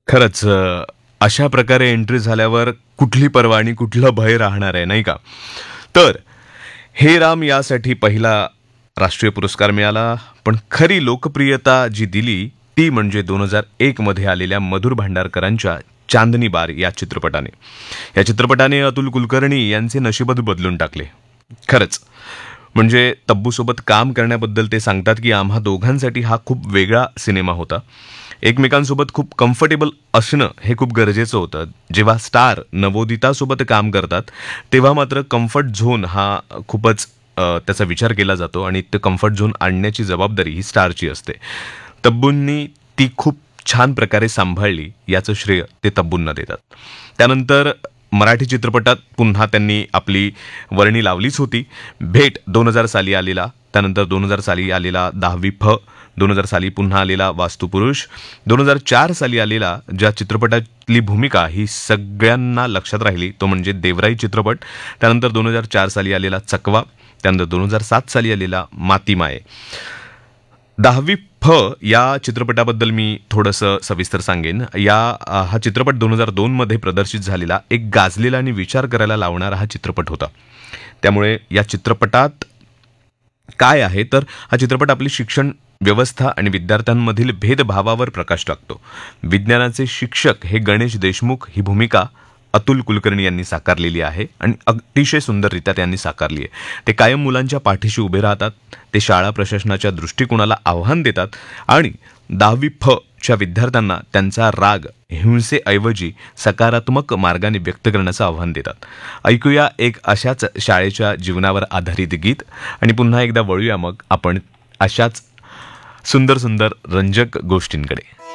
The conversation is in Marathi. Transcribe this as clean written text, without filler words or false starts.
खरंच अशा प्रकारे एंट्री झाल्यावर कुठली पर्वा आणि कुठलं भय राहणार आहे, नाही का? तर हे राम यासाठी पहिला राष्ट्रीय पुरस्कार मिळाला, पण खरी लोकप्रियता जी दिली ती म्हणजे 2001 मध्ये आलेल्या मधुर भांडारकरांच्या चांदनी बार या चित्रपटाने. या चित्रपटाने अतुल कुलकर्णी यांचे नशीबच बदलून टाकले. खरंच. म्हणजे तब्बूसोबत काम करण्याबद्दल ते सांगतात की आम्हा दोघांसाठी हा खूप वेगळा सिनेमा होता. एकमेकांसोबत खूप कम्फर्टेबल असणं हे खूप गरजेचं होतं. जेव्हा स्टार नवोदितासोबत काम करतात तेव्हा मात्र कम्फर्ट झोन हा खूपच त्याचा विचार केला जातो आणि ते कम्फर्ट झोन आणण्याची जबाबदारी ही स्टारची असते. तब्बूंनी ती खूप छान प्रकारे सांभाळली याचं श्रेय ते तब्बूंना देतात. त्यानंतर मराठी चित्रपटात पुन्हा त्यांनी आपली वर्णी लावलीच होती. भेट 2000 साली आलेला, त्यानंतर 2000 साली आलेला 10वी फ, 2000 साली पुन्हा आलेला वास्तुपुरुष, 2004 साली आलेला ज्या चित्रपटातली भूमिका ही सगळ्यांना लक्षात राहिली तो म्हणजे देवराई चित्रपट, त्यानंतर 2004 साली आलेला चकवा, त्यानंतर 2007 साली आलेला माती माये. 10वी फ या चित्रपटाबद्दल मी थोडंसं सविस्तर सांगेन. हा चित्रपट 2002 मध्ये प्रदर्शित झालेला एक गाजलेला आणि विचार करायला लावणारा हा चित्रपट होता. त्यामुळे या चित्रपटात काय आहे तर हा चित्रपट आपली शिक्षण व्यवस्था आणि विद्यार्थ्यांमधील भेदभावावर प्रकाश टाकतो. विज्ञानाचे शिक्षक हे गणेश देशमुख ही भूमिका अतुल कुलकर्णी यांनी साकारलेली आहे आणि अतिशय सुंदररित्या त्यांनी साकारली आहे. ते कायम मुलांच्या पाठीशी उभे राहतात, ते शाळा प्रशासनाच्या दृष्टिकोनाला आव्हान देतात आणि 10वी फ च्या विद्यार्थ्यांना त्यांचा राग हिंसेऐवजी सकारात्मक मार्गाने व्यक्त करण्याचं आव्हान देतात. ऐकूया एक अशाच शाळेच्या जीवनावर आधारित गीत आणि पुन्हा एकदा वळूया मग आपण अशाच सुंदर सुंदर रंजक गोष्टींकडे.